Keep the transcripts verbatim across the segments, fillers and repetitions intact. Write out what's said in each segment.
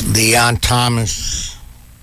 Leon Thomas.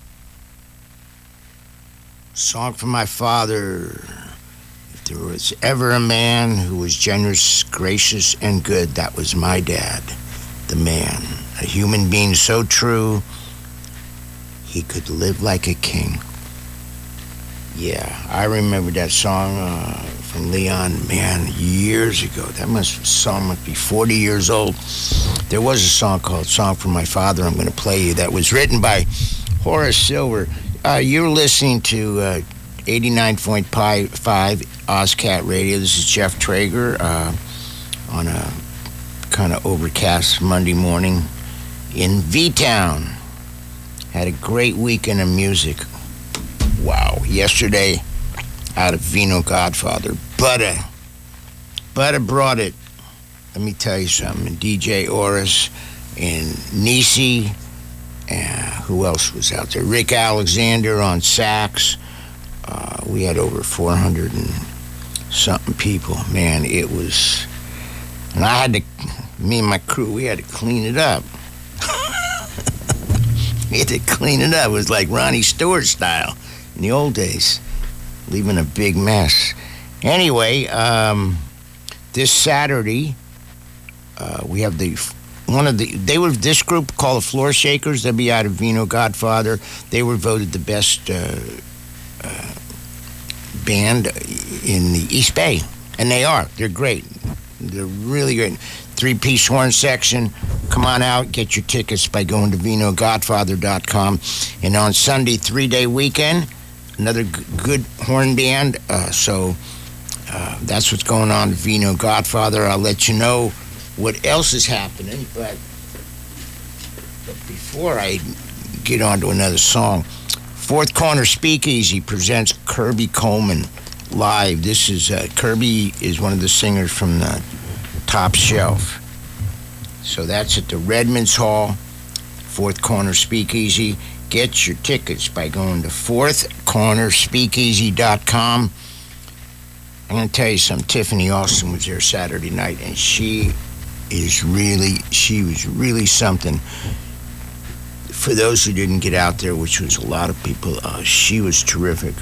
Song from my father. If there was ever a man who was generous, gracious, and good, that was my dad. The man. A human being so true, he could live like a king. Yeah, I remember that song uh, from Leon, man, years ago. That must song must be forty years old. There was a song called "Song from My Father" I'm going to play you that was written by Horace Silver. Uh, you're listening to uh, eighty-nine point five OzCat Radio. This is Jeff Traeger uh, on a kind of overcast Monday morning in V-Town. Had a great weekend of music. Wow. Yesterday, out of Vino Godfather, Butter. Butter brought it. Let me tell you something. D J Oris and Nisi. Uh, who else was out there? Rick Alexander on sax. Uh, we had over four hundred and something people. Man, it was... And I had to... Me and my crew, we had to clean it up. We had to clean it up. It was like Ronnie Stewart style in the old days, leaving a big mess. Anyway, um, this Saturday, uh, we have the one of the they were this group called the Floor Shakers. They'll be out of Vino Godfather. They were voted the best uh, uh, band in the East Bay, and they are. They're great. They're really great. Three-piece horn section. Come on out, get your tickets by going to vino godfather dot com. And on Sunday, three-day weekend, another g- good horn band. Uh, so uh, that's what's going on at Vino Godfather. I'll let you know what else is happening. But, but before I get on to another song, Fourth Corner Speakeasy presents Kirby Coleman live. This is uh, Kirby is one of the singers from the Top Shelf. So that's at the Redmonds Hall, Fourth Corner Speakeasy. Get your tickets by going to fourth corner speakeasy dot com. I'm going to tell you something. Tiffany Austin was there Saturday night, and she is really, she was really something. For those who didn't get out there, which was a lot of people, uh, she was terrific.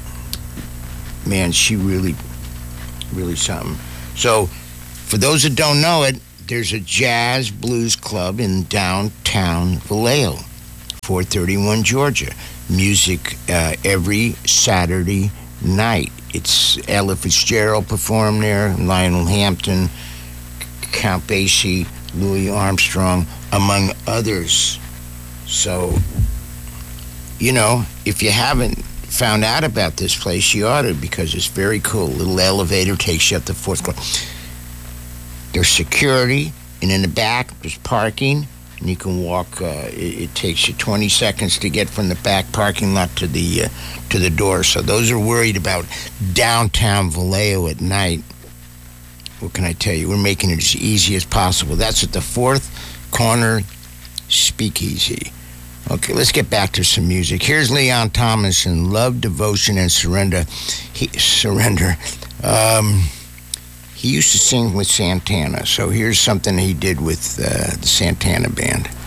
Man, she really, really something. So, for those that don't know it, there's a jazz blues club in downtown Vallejo, four thirty-one Georgia. Music uh, every Saturday night. It's Ella Fitzgerald performed there, Lionel Hampton, Count Basie, Louis Armstrong, among others. So, you know, if you haven't found out about this place, you ought to, because it's very cool. Little elevator takes you up the fourth floor. There's security, and in the back there's parking, and you can walk. Uh, it, it takes you twenty seconds to get from the back parking lot to the uh, to the door. So those are worried about downtown Vallejo at night. What can I tell you? We're making it as easy as possible. That's at the Fourth Corner Speakeasy. Okay, let's get back to some music. Here's Leon Thomas and Love, Devotion, and Surrender. He, surrender. Um, he used to sing with Santana, so here's something he did with uh, the Santana Band.